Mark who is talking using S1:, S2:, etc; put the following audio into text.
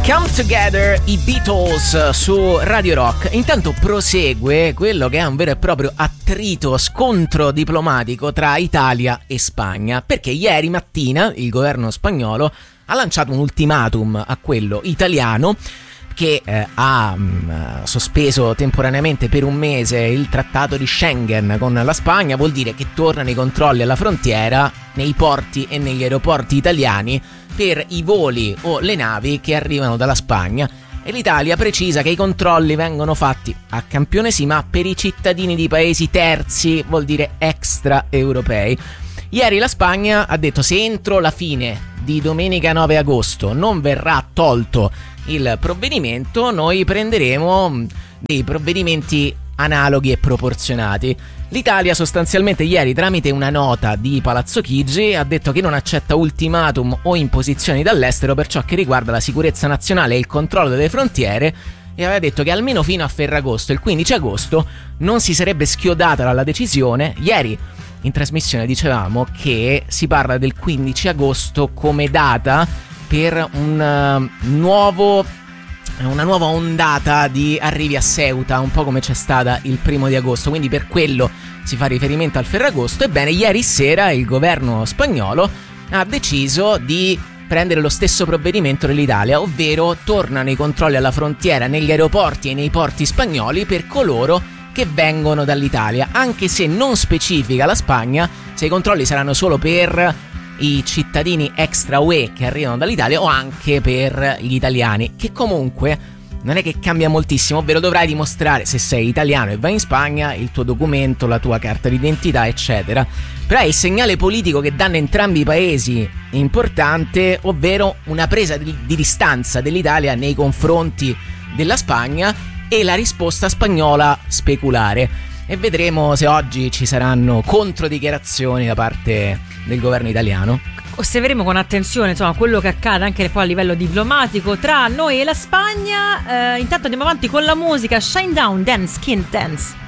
S1: Come Together, i Beatles su Radio Rock. Intanto prosegue quello che è un vero e proprio attrito, scontro diplomatico tra Italia e Spagna, perché ieri mattina il governo spagnolo ha lanciato un ultimatum a quello italiano, che ha sospeso temporaneamente per un mese il trattato di Schengen con la Spagna. Vuol dire che tornano i controlli alla frontiera nei porti e negli aeroporti italiani per i voli o le navi che arrivano dalla Spagna, e l'Italia precisa che i controlli vengono fatti a campione sì, ma per i cittadini di paesi terzi, vuol dire extraeuropei. Ieri la Spagna ha detto: se entro la fine di domenica 9 agosto non verrà tolto il provvedimento, noi prenderemo dei provvedimenti analoghi e proporzionati. L'Italia sostanzialmente ieri, tramite una nota di Palazzo Chigi, ha detto che non accetta ultimatum o imposizioni dall'estero per ciò che riguarda la sicurezza nazionale e il controllo delle frontiere, e aveva detto che almeno fino a Ferragosto, il 15 agosto, non si sarebbe schiodata dalla decisione. Ieri in trasmissione dicevamo che si parla del 15 agosto come data per una nuova ondata di arrivi a Ceuta, un po' come c'è stata il 1 di agosto, quindi per quello si fa riferimento al Ferragosto. Ebbene, ieri sera il governo spagnolo ha deciso di prendere lo stesso provvedimento dell'Italia, ovvero tornano i controlli alla frontiera negli aeroporti e nei porti spagnoli per coloro che vengono dall'Italia, anche se non specifica la Spagna se i controlli saranno solo per i cittadini extra UE che arrivano dall'Italia o anche per gli italiani, che comunque non è che cambia moltissimo, ovvero dovrai dimostrare, se sei italiano e vai in Spagna, il tuo documento, la tua carta d'identità, eccetera. Però è il segnale politico che danno entrambi i paesi importante, ovvero una presa di distanza dell'Italia nei confronti della Spagna e la risposta spagnola speculare. E vedremo se oggi ci saranno controdichiarazioni da parte del governo italiano.
S2: Osserveremo con attenzione, insomma, quello che accade anche poi a livello diplomatico tra noi e la Spagna. Intanto andiamo avanti con la musica. Shine Down, Dance, Skin Dance.